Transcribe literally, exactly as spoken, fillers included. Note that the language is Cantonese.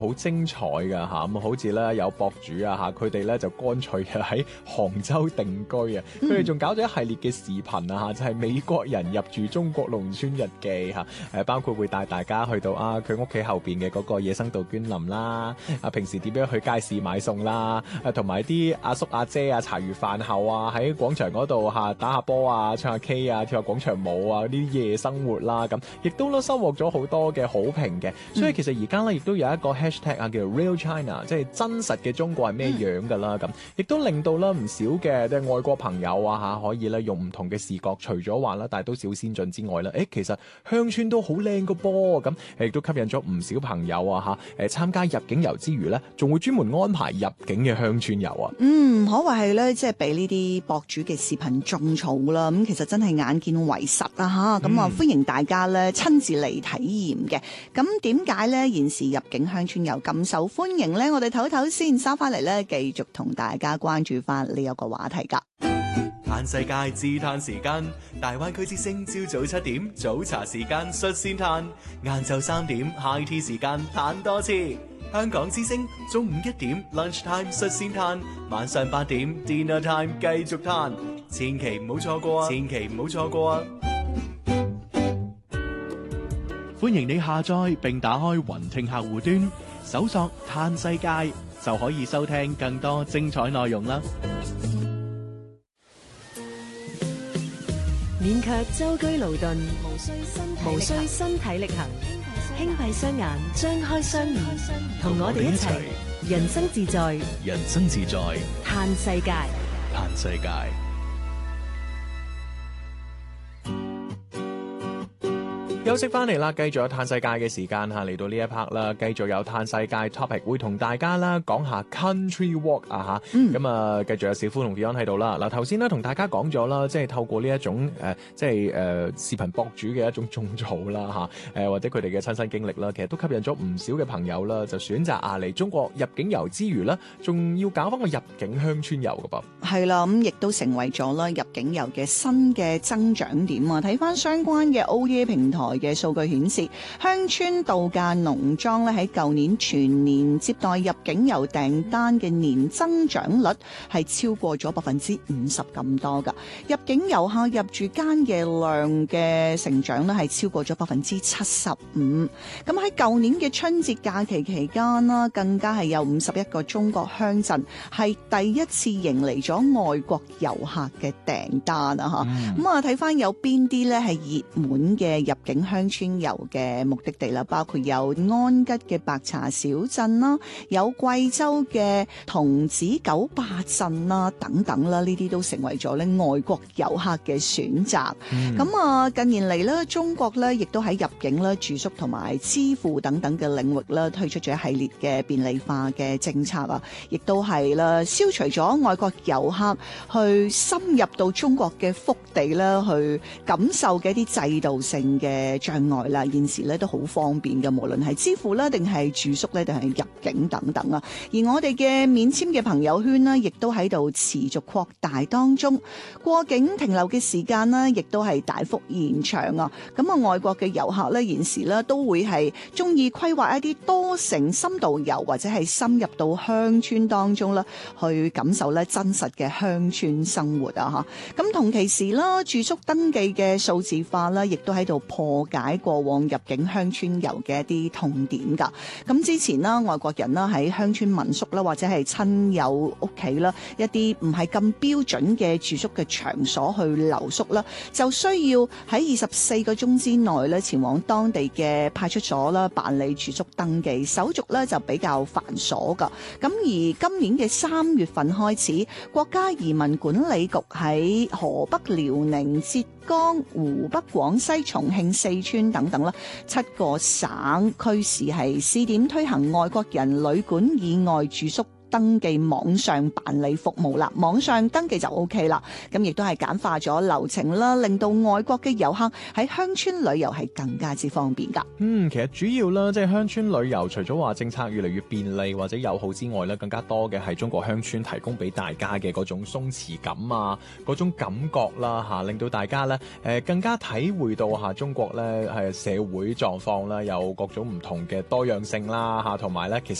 好精彩㗎嚇，咁好似咧有博主啊嚇，佢哋咧就乾脆喺杭州定居啊，佢哋仲搞咗一系列嘅視頻啊嚇，就係、是、美國人入住中國農村日記嚇，誒包括會帶大家去到啊佢屋企後邊嘅嗰個野生杜鵑林啦，啊平時點樣去街市買餸啦，啊同埋啲阿叔阿姐啊茶餘飯後啊喺廣場嗰度嚇打下波啊、唱下 K 啊、跳下廣場舞啊，呢啲夜生活啦，咁亦都咧收穫咗好多嘅好評嘅，所以其實而家咧亦都有一個 hashtag 啊，叫做 Real China， 即係真實嘅中國係咩樣㗎啦，咁亦都令到咧唔少嘅即係外國朋友啊嚇，可以咧用唔同嘅視覺，除咗話啦大都市先進之外咧，誒其實鄉村都好靚個噃，咁亦都吸引咗唔少朋友啊嚇，誒參加入境遊之餘咧，仲會專門安排入境嘅鄉村遊啊。 嗯，可謂係咧，即係俾呢啲博主嘅視頻種草啦。咁其實真係眼見為實啦嚇，咁啊歡迎大家咧親自嚟體驗嘅。咁點解咧現時入境鄉村遊咁受歡迎咧？我哋唞一唞先，收翻嚟咧繼續同大家關注翻呢一個話題㗎。 嘆世界自嘆時間，大灣區之聲朝早七點早茶時間率先嘆，晏晝三點 high tea 時間嘆多次。香港之聲中午一點 lunch time 率先嘆，晚上八點 dinner time 繼續嘆，千祈唔好錯過啊！千祈唔好錯過啊！歡迎你下載並打開雲聽客戶端，搜索嘆世界就可以收聽更多精彩內容啦。 免卻舟車勞頓，無需身無需身體力行，輕閉雙眼，張開雙耳，同我哋一齊人生自在， 人生自在， 嘆世界， 嘆世界。 休息翻嚟啦，繼續有嘆世界嘅時間嚇，嚟到呢一 part 啦，繼續有嘆世界 topic， 會同大家啦講下 country walk 啊嚇，咁、嗯、啊繼續有小夫同 Beyond 喺度啦。嗱頭先咧同大家講咗啦，即係透過呢一種誒、呃，即係誒、呃、視頻博主嘅一種種草啦嚇，誒、呃、或者佢哋嘅親身經歷啦，其實都吸引咗唔少嘅朋友啦，就選擇啊嚟中國入境遊之餘啦，仲要搞翻個入境鄉村遊噶噃。係啦，咁亦都成為咗啦入境遊嘅新嘅增長點啊！睇翻相關嘅 O E A 平台嘅數據顯示，鄉村度假農莊咧喺舊年全年接待入境遊訂單嘅年增長率係超過咗百分之五十咁多噶。入境遊客入住間嘅量嘅成長咧係超過咗百分之七十五。咁喺舊年嘅春節假期期間啦，更加係有五十一個中國鄉鎮係第一次迎嚟咗外國遊客嘅訂單啊！嚇咁啊，睇翻有邊啲咧係熱門嘅入境鄉村遊嘅目的地啦，包括有安吉嘅白茶小鎮啦，有貴州嘅桐梓九壩鎮啦，等等啦，呢啲都成為咗咧外國遊客嘅選擇。咁啊、嗯，近年嚟咧，中國咧亦都喺入境啦、住宿同埋支付等等嘅領域啦，推出咗一系列嘅便利化嘅政策啊，亦都係啦，消除咗外國遊客去深入到中國嘅腹地啦，去感受嘅一啲制度性嘅障礙啦。現時咧都好方便嘅，無論係支付啦，定係住宿咧，定係入境等等啊。而我哋嘅免簽嘅朋友圈呢，亦都喺度持續擴大當中，過境停留嘅時間呢，亦都係大幅延長啊。咁啊，外國嘅遊客咧，現時咧都會係中意規劃一啲多城深度遊，或者係深入到鄉村當中啦，去感受咧真實嘅鄉村生活啊！嚇，咁同其時啦，住宿登記嘅數字化啦，亦都喺度破解過往入境鄉村遊嘅一啲痛點㗎。咁之前啦，外國人啦喺鄉村民宿啦，或者係親友屋企啦，一啲唔係咁標準嘅住宿嘅場所去留宿啦，就需要喺二十四個鐘之內咧前往當地嘅派出所啦辦理住宿登記，手續咧就比較繁瑣㗎。咁而今年嘅三月份開始，國家移民管理局喺河北、遼寧、浙江、湖北、廣西、重慶、四川等等啦，七個省區市係試點推行外國人旅館以外住宿登記網上辦理服務啦，網上登記就 O K 啦。咁亦都係簡化咗流程啦，令到外國嘅遊客喺鄉村旅遊係更加之方便㗎。 嗯，其實主要啦，即係鄉村旅遊，除咗話政策越嚟越便利或者友好之外咧，更加多嘅係中國鄉村提供俾大家嘅嗰種鬆弛感啊，嗰種感覺啦嚇，令到大家咧誒更加體會到嚇中國咧係社會狀況啦，有各種唔同嘅多樣性啦嚇，同埋咧其實